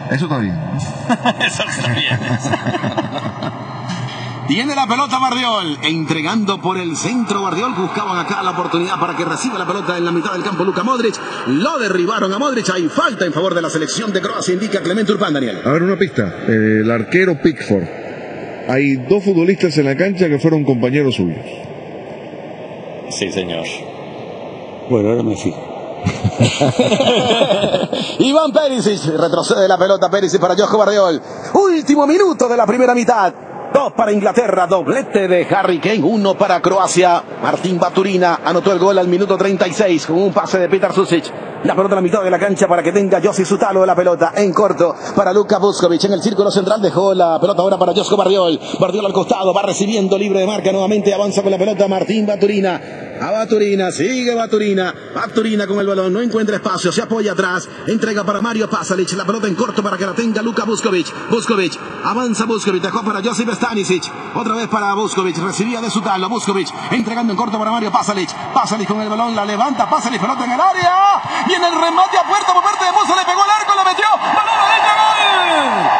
Eso está bien. Eso está bien. Tiene la pelota Bardiol, entregando por el centro Bardiol, buscaban acá la oportunidad para que reciba la pelota en la mitad del campo Luka Modric, lo derribaron a Modric, hay falta en favor de la selección de Croacia, indica Clemente Urpán, Daniel. A ver, una pista, eh, el arquero Pickford, hay dos futbolistas en la cancha que fueron compañeros suyos. Sí, señor. Bueno, ahora me fijo. Iván Perisic, retrocede la pelota Perisic para Josko Bardiol, último minuto de la primera mitad. Dos para Inglaterra, doblete de Harry Kane, uno para Croacia. Martín Baturina anotó el gol al minuto treinta y seis con un pase de Petar Susic. La pelota a la mitad de la cancha para que tenga Josip Sutalo de la pelota en corto para Luka Vuskovic en el círculo central, dejó la pelota ahora para Josko Bardiol. Bardiol al costado, va recibiendo libre de marca nuevamente, avanza con la pelota Martín Baturina. A Baturina, sigue Baturina. Baturina con el balón, no encuentra espacio, se apoya atrás, entrega para Mario Pasalic, la pelota en corto para que la tenga Luka Vuskovic. Vuskovic, avanza Vuskovic, dejó para Josip Stanisic, otra vez para Vuskovic, recibía de Sutalo, Vuskovic, entregando en corto para Mario Pasalic. Pasalic con el balón, la levanta, Pasalic, pelota en el área. Viene el remate a puerta por parte de Musa, le pegó el arco, la metió, balón adentro, gol.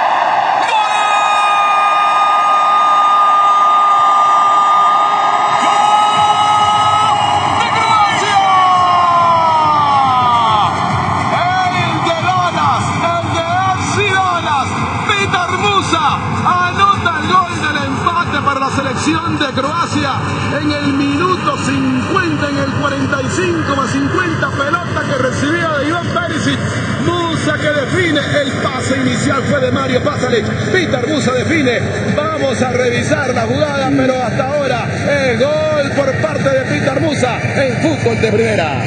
De Croacia en el minuto cincuenta, en el cuarenta y cinco más cincuenta, pelota que recibía de Iván Perisic. Musa que define, el pase inicial fue de Mario Pasalic, Petar Musa define. Vamos a revisar la jugada, pero hasta ahora el gol por parte de Petar Musa en fútbol de primera.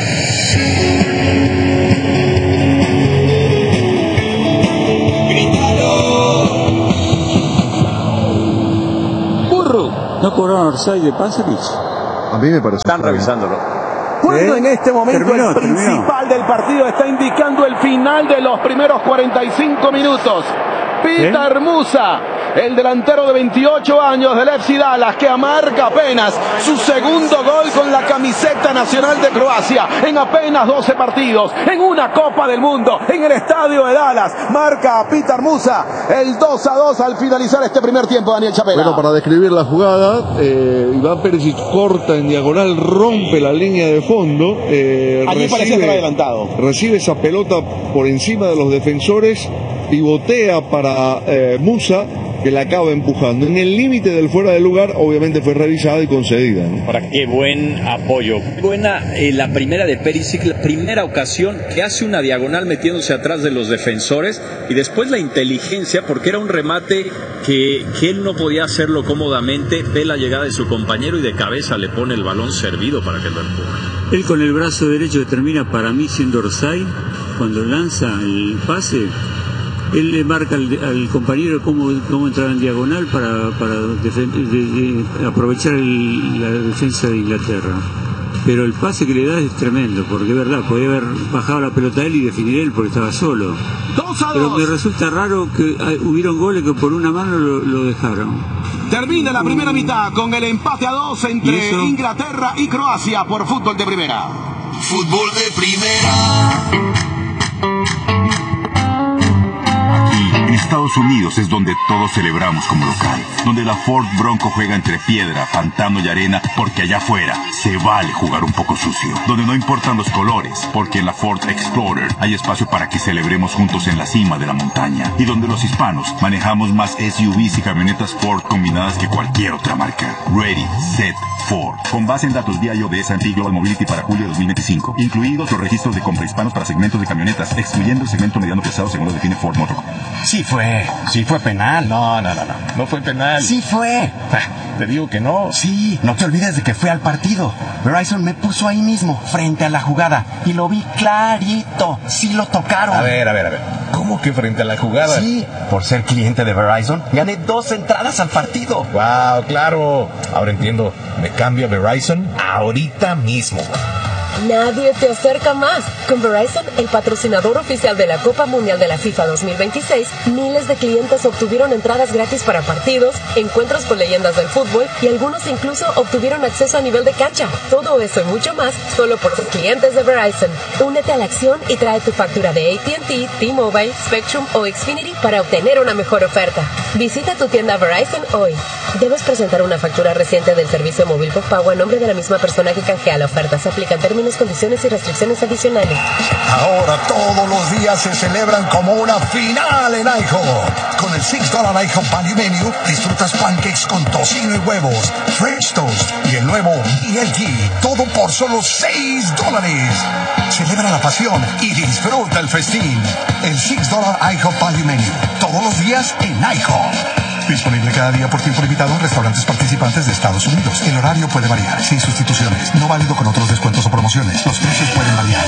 ¿No cobraron offside de Pasalic? A mí me parece. Están revisándolo. Cuando ¿Eh? en este momento Terminó, el principal terminó. del partido está indicando el final de los primeros cuarenta y cinco minutos. Petar ¿Eh? Musa, el delantero de veintiocho años del F C Dallas, que marca apenas su segundo gol con la camiseta nacional de Croacia en apenas doce partidos, en una Copa del Mundo, en el estadio de Dallas, marca a Petar Musa el dos a dos al finalizar este primer tiempo, Daniel Chapela. Bueno, para describir la jugada, eh, Iván Perisic corta en diagonal, rompe la línea de fondo. Eh, Allí recibe, parecía estar adelantado. Recibe esa pelota por encima de los defensores, pivotea para eh, Musa, que la acaba empujando. En el límite del fuera de lugar, obviamente fue revisada y concedida, ¿no? Ahora, qué buen apoyo. Buena eh, la primera de Perisic, la primera ocasión que hace una diagonal metiéndose atrás de los defensores, y después la inteligencia, porque era un remate que, que él no podía hacerlo cómodamente, ve la llegada de su compañero y de cabeza le pone el balón servido para que lo empuje. Él con el brazo derecho que termina para mí siendo offside, cuando lanza el pase, él le marca al, al compañero cómo, cómo entrar en diagonal para, para defen- de, de aprovechar el, la defensa de Inglaterra. Pero el pase que le da es tremendo, porque es verdad, podía haber bajado la pelota a él y definir él porque estaba solo. dos a Pero dos. me resulta raro que hay, hubieron goles que por una mano lo, lo dejaron. Termina la primera mitad con el empate a dos entre Inglaterra y Croacia por fútbol de primera. Fútbol de primera. En Estados Unidos es donde todos celebramos como local, donde la Ford Bronco juega entre piedra, pantano y arena, porque allá afuera se vale jugar un poco sucio, donde no importan los colores, porque en la Ford Explorer hay espacio para que celebremos juntos en la cima de la montaña, y donde los hispanos manejamos más S U Vs y camionetas Ford combinadas que cualquier otra marca. Ready, set, Ford. Con base en datos B I O de S and P Global Mobility para julio de dos mil veinticinco, incluidos los registros de compra hispanos para segmentos de camionetas, excluyendo el segmento mediano pesado según lo define Ford Motor Company. Sí fue, sí fue penal. No, no, no, no, no fue penal. Sí fue. Te digo que no. Sí, no te olvides de que fue al partido. Verizon me puso ahí mismo, frente a la jugada, y lo vi clarito. Sí lo tocaron. A ver, a ver, a ver. ¿Cómo que frente a la jugada? Sí, por ser cliente de Verizon, gané dos entradas al partido. Wow, claro. Ahora entiendo. Me cambio a Verizon ahorita mismo. nadie te acerca más. Con Verizon, el patrocinador oficial de la Copa Mundial de la FIFA dos mil veintiséis, miles de clientes obtuvieron entradas gratis para partidos, encuentros con leyendas del fútbol y algunos incluso obtuvieron acceso a nivel de cancha. Todo eso y mucho más solo por ser clientes de Verizon. Únete a la acción y trae tu factura de A T and T, T-Mobile, Spectrum o Xfinity para obtener una mejor oferta. Visita tu tienda Verizon hoy. Debes presentar una factura reciente del servicio móvil postpago a nombre de la misma persona que canjea la oferta. Se aplican términos, condiciones y restricciones adicionales. Ahora todos los días se celebran como una final en IHOP. Con el seis dólar IHOP Value Menu disfrutas pancakes con tocino y huevos, French toast y el nuevo B L T. Todo por solo seis dólares. Celebra la pasión y disfruta el festín. El seis dólar IHOP Value Menu. Todos los días en IHOP. Disponible cada día por tiempo limitado en restaurantes participantes de Estados Unidos. El horario puede variar, sin sustituciones. No válido con otros descuentos o promociones. Los precios pueden variar.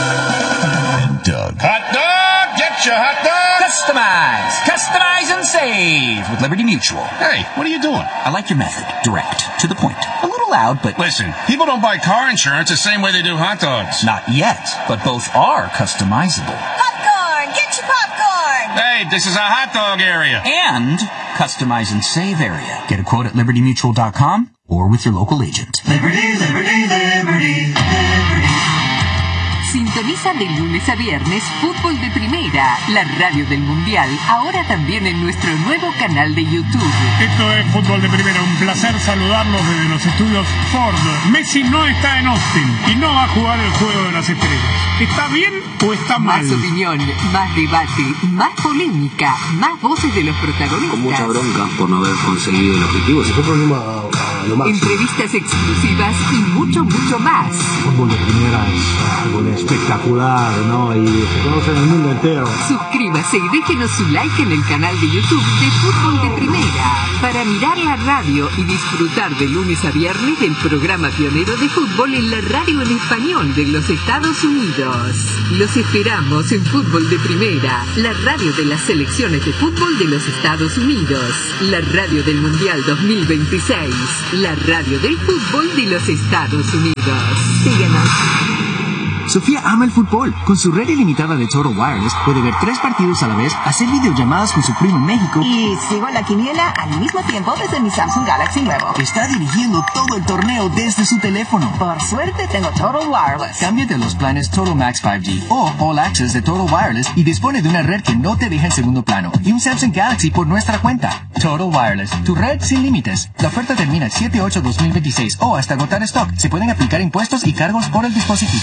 Doug. Hot dog! Get your hot dog! Customize! Customize and save with Liberty Mutual. Hey, what are you doing? I like your method. Direct. To the point. A little loud, but... Listen, people don't buy car insurance the same way they do hot dogs. Not yet, but both are customizable. Popcorn! Get your popcorn! Hey, this is a hot dog area. And customize and save area. Get a quote at liberty mutual dot com or with your local agent. Liberty, liberty, liberty, liberty. Sintoniza de lunes a viernes Fútbol de Primera, la radio del Mundial, ahora también en nuestro nuevo canal de YouTube. Esto es Fútbol de Primera, un placer saludarlos desde los estudios Ford. Messi no está en Austin y no va a jugar el Juego de las Estrellas. ¿Está bien o está mal? Más opinión, más debate, más polémica, más voces de los protagonistas. Con mucha bronca por no haber conseguido el objetivo. Se fue problema a lo máximo. Entrevistas exclusivas y mucho, mucho más. Fútbol de Primera es algo de espectacular, ¿no? Y se conoce en el mundo entero. Suscríbase y déjenos su like en el canal de YouTube de Fútbol de Primera para mirar la radio y disfrutar de lunes a viernes del programa pionero de fútbol en la radio en español de los Estados Unidos. Los esperamos en Fútbol de Primera, la radio de las selecciones de fútbol de los Estados Unidos, la radio del Mundial dos mil veintiséis, la radio del fútbol de los Estados Unidos. Síguenos. Sofía ama el fútbol. Con su red ilimitada de Total Wireless puede ver tres partidos a la vez, hacer videollamadas con su primo en México y sigo la quiniela al mismo tiempo desde mi Samsung Galaxy nuevo. Está dirigiendo todo el torneo desde su teléfono. Por suerte tengo Total Wireless. Cámbiate a los planes Total Max cinco G o All Access de Total Wireless y dispone de una red que no te deja en segundo plano y un Samsung Galaxy por nuestra cuenta. Total Wireless, tu red sin límites. La oferta termina el siete ocho dos mil veintiséis o hasta agotar stock. Se pueden aplicar impuestos y cargos por el dispositivo.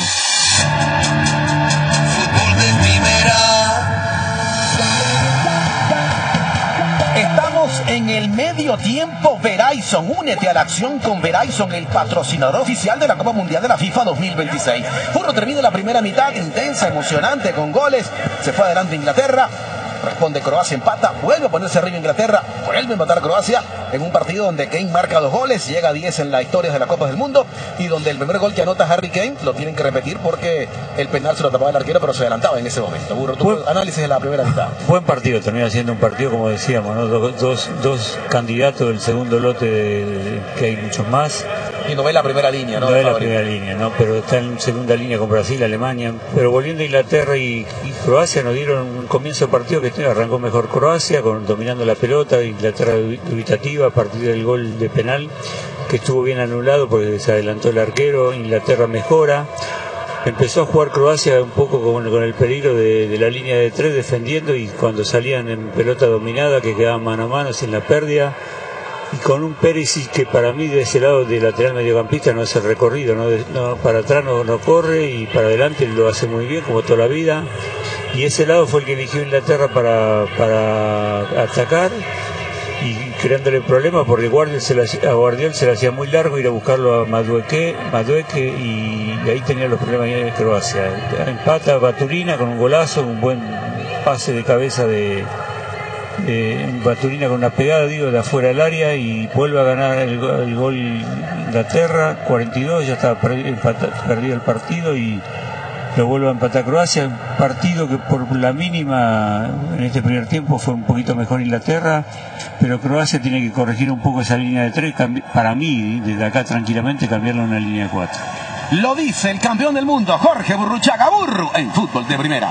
Fútbol de Primera. Estamos en el medio tiempo Verizon. Únete a la acción con Verizon, el patrocinador oficial de la Copa Mundial de la FIFA dos mil veintiséis. Puro termina la primera mitad, intensa, emocionante, con goles. Se fue adelante Inglaterra. Responde Croacia, empata, vuelve a ponerse arriba Inglaterra, vuelve a empatar Croacia en un partido donde Kane marca dos goles, llega a diez en la historia de la Copa del Mundo y donde el primer gol que anota Harry Kane lo tienen que repetir porque el penal se lo tapaba el arquero, pero se adelantaba en ese momento. Burro, tu buen, análisis de la primera mitad. Buen partido, termina siendo un partido como decíamos, ¿no? dos, dos, dos candidatos del segundo lote, de, de, que hay muchos más. Y no ve la primera línea, ¿no? No ve la primera línea, ¿no? Pero está en segunda línea con Brasil, Alemania. Pero volviendo a Inglaterra y, y Croacia, nos dieron un comienzo de partido que arrancó mejor Croacia, con, dominando la pelota, Inglaterra dubitativa a partir del gol de penal, que estuvo bien anulado porque se adelantó el arquero. Inglaterra mejora. Empezó a jugar Croacia un poco con, con el peligro de, de la línea de tres defendiendo, y cuando salían en pelota dominada, que quedaban mano a mano sin la pérdida. Y con un Perisic que para mí de ese lado de lateral mediocampista no hace el recorrido, ¿no? De, no, para atrás no, no corre y para adelante lo hace muy bien como toda la vida. Y ese lado fue el que eligió Inglaterra para, para atacar y creándole problemas porque Guardiol se la, a Guardiol se le hacía muy largo ir a buscarlo a Madueke, Madueke y, y ahí tenía los problemas de Croacia. Empata Baturina con un golazo, un buen pase de cabeza de... Eh, Baturina con una pegada, digo, de afuera del área y vuelve a ganar el, el gol Inglaterra, cuarenta y dos, ya estaba perdido, perdido el partido y lo vuelve a empatar Croacia, un partido que por la mínima en este primer tiempo fue un poquito mejor Inglaterra, pero Croacia tiene que corregir un poco esa línea de tres, para mí, desde acá tranquilamente cambiarla a una línea de cuatro. Lo dice el campeón del mundo, Jorge Burruchaga Burru, en Fútbol de Primera.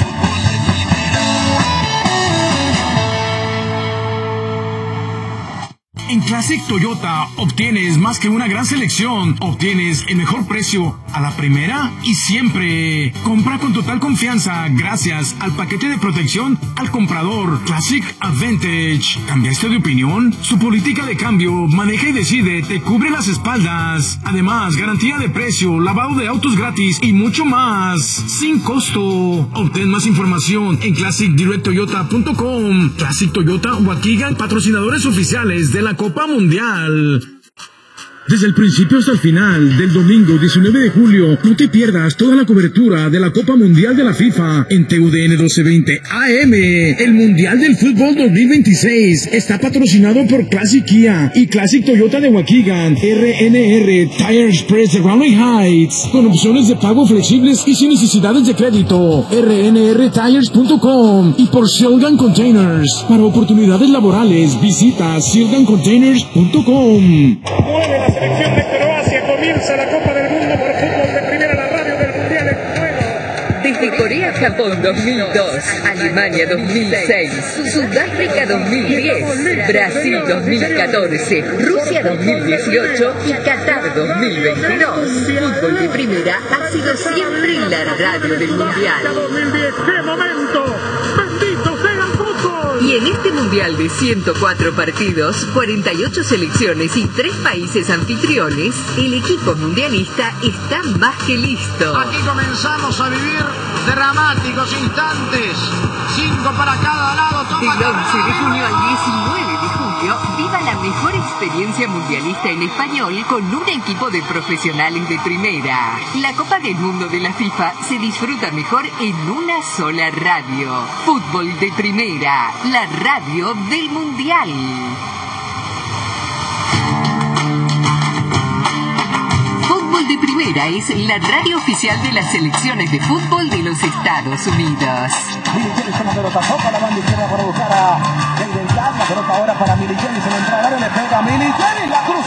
En Classic Toyota obtienes más que una gran selección, obtienes el mejor precio a la primera y siempre. Compra con total confianza gracias al paquete de protección al comprador Classic Advantage. ¿Cambiaste de opinión? Su política de cambio, maneja y decide, te cubre las espaldas. Además, garantía de precio, lavado de autos gratis y mucho más, sin costo. Obtén más información en classic direct toyota punto com. Classic Toyota Waukegan, patrocinadores oficiales de la Copa Mundial. Desde el principio hasta el final del domingo diecinueve de julio, no te pierdas toda la cobertura de la Copa Mundial de la FIFA en T U D N doce veinte A M. El Mundial del Fútbol dos mil veintiséis está patrocinado por Classic Kia y Classic Toyota de Waukegan, R N R Tire Express de Raleigh Heights, con opciones de pago flexibles y sin necesidades de crédito, R N R tires punto com, y por Silgan Containers. Para oportunidades laborales, visita silgan containers punto com. Mueve la selección de Croacia, comienza la Copa del Mundo por Fútbol de Primera, la radio del Mundial en juego. Desde Corea-Japón dos mil dos, Alemania dos mil seis, Sudáfrica dos mil diez, Brasil dos mil catorce, Rusia dos mil dieciocho y Qatar dos mil veintidós. Fútbol de Primera ha sido siempre la radio del Mundial. ¡Qué momento! ¡Bendito sea el fútbol! Y en este Mundial de ciento cuatro partidos, cuarenta y ocho selecciones y tres países anfitriones, el equipo mundialista está más que listo. Aquí comenzamos a vivir dramáticos instantes. Cinco para cada lado. Toma Del once de junio al diecinueve de julio, viva la mejor experiencia mundialista en español con un equipo de profesionales de primera. La Copa del Mundo de la FIFA se disfruta mejor en una sola radio. Fútbol de Primera, la radio del Mundial. Fútbol de Primera es la radio oficial de las selecciones de fútbol de los Estados Unidos. Milichelis con la pelota, toca la banda izquierda para buscar a Jaden Cat, la pelota ahora para Milichelis en la entrada, le pega a Milichelis, la cruz